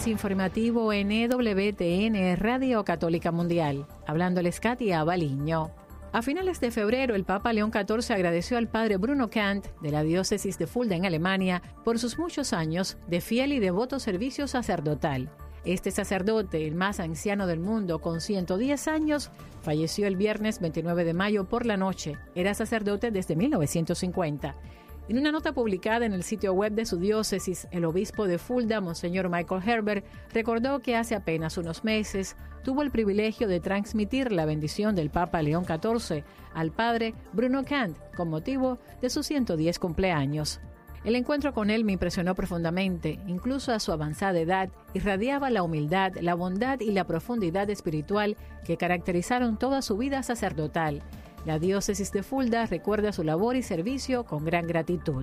avance informativo en EWTN Radio Católica Mundial. Hablándoles Katia Baliño. A finales de febrero, el Papa León XIV agradeció al padre Bruno Kant, de la diócesis de Fulda en Alemania, por sus muchos años de fiel y devoto servicio sacerdotal. Este sacerdote, el más anciano del mundo, con 110 años, falleció el viernes 29 de mayo por la noche. Era sacerdote desde 1950. En una nota publicada en el sitio web de su diócesis, el obispo de Fulda, Monseñor Michael Herbert, recordó que hace apenas unos meses tuvo el privilegio de transmitir la bendición del Papa León XIV al padre Bruno Kant con motivo de sus 110 cumpleaños. El encuentro con él me impresionó profundamente, incluso a su avanzada edad, irradiaba la humildad, la bondad y la profundidad espiritual que caracterizaron toda su vida sacerdotal. La diócesis de Fulda recuerda su labor y servicio con gran gratitud.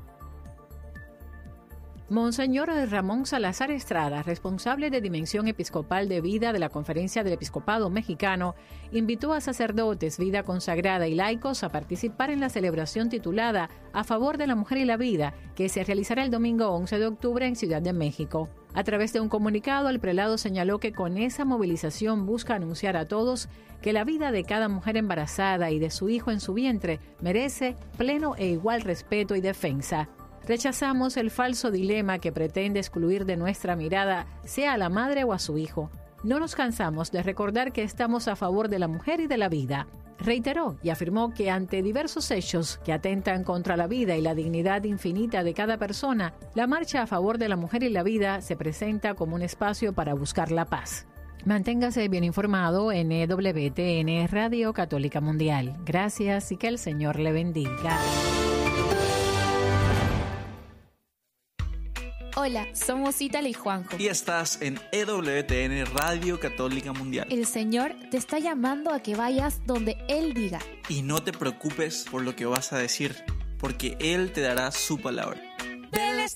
Monseñor Ramón Salazar Estrada, responsable de Dimensión Episcopal de Vida de la Conferencia del Episcopado Mexicano, invitó a sacerdotes, vida consagrada y laicos a participar en la celebración titulada A favor de la mujer y la vida, que se realizará el domingo 11 de octubre en Ciudad de México. A través de un comunicado, el prelado señaló que con esa movilización busca anunciar a todos que la vida de cada mujer embarazada y de su hijo en su vientre merece pleno e igual respeto y defensa. Rechazamos el falso dilema que pretende excluir de nuestra mirada sea a la madre o a su hijo. No nos cansamos de recordar que estamos a favor de la mujer y de la vida. Reiteró y afirmó que ante diversos hechos que atentan contra la vida y la dignidad infinita de cada persona, la marcha a favor de la mujer y la vida se presenta como un espacio para buscar la paz. Manténgase bien informado en EWTN Radio Católica Mundial. Gracias y que el Señor le bendiga. Hola, somos Ítala y Juanjo. Y estás en EWTN Radio Católica Mundial. El Señor te está llamando a que vayas donde Él diga. Y no te preocupes por lo que vas a decir, porque Él te dará su palabra. Del